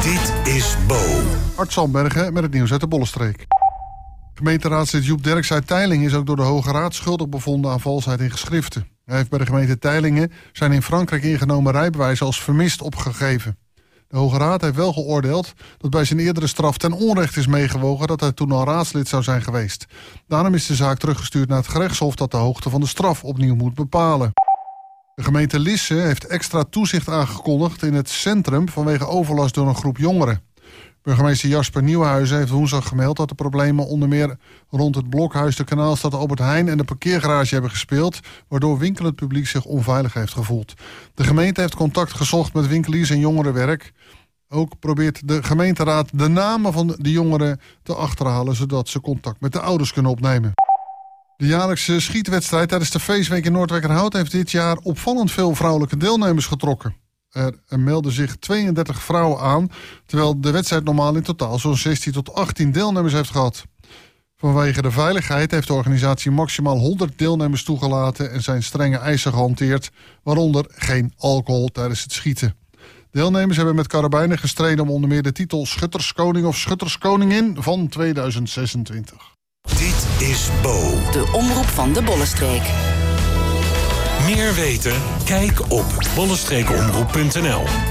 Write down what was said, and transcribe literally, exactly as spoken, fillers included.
Dit is Bo. Art Zandbergen met het nieuws uit de Bollenstreek. Gemeenteraadslid Joep Derks uit Teylingen is ook door de Hoge Raad schuldig bevonden aan valsheid in geschriften. Hij heeft bij de gemeente Teylingen zijn in Frankrijk ingenomen rijbewijzen als vermist opgegeven. De Hoge Raad heeft wel geoordeeld dat bij zijn eerdere straf ten onrechte is meegewogen dat hij toen al raadslid zou zijn geweest. Daarom is de zaak teruggestuurd naar het gerechtshof dat de hoogte van de straf opnieuw moet bepalen. De gemeente Lisse heeft extra toezicht aangekondigd in het centrum vanwege overlast door een groep jongeren. Burgemeester Jasper Nieuwenhuizen heeft woensdag gemeld dat de problemen onder meer rond het blokhuis, de Kanaalstad Albert Heijn en de parkeergarage hebben gespeeld, waardoor winkelend publiek zich onveilig heeft gevoeld. De gemeente heeft contact gezocht met winkeliers en jongerenwerk. Ook probeert de gemeenteraad de namen van de jongeren te achterhalen, zodat ze contact met de ouders kunnen opnemen. De jaarlijkse schietwedstrijd tijdens de feestweek in Noordwijkerhout heeft dit jaar opvallend veel vrouwelijke deelnemers getrokken. Er melden zich tweeëndertig vrouwen aan, terwijl de wedstrijd normaal in totaal zo'n zestien tot achttien deelnemers heeft gehad. Vanwege de veiligheid heeft de organisatie maximaal honderd deelnemers toegelaten en zijn strenge eisen gehanteerd, waaronder geen alcohol tijdens het schieten. Deelnemers hebben met karabijnen gestreden om onder meer de titel Schutterskoning of Schutterskoningin van tweeduizend zesentwintig. Dit is Bo. De omroep van de Bollenstreek. Meer weten? Kijk op bollenstreekomroep punt n l.